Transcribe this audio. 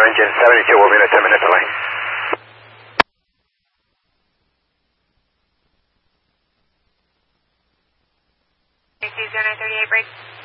engine 72 will be in a 10-minute delay. AC 0938 break.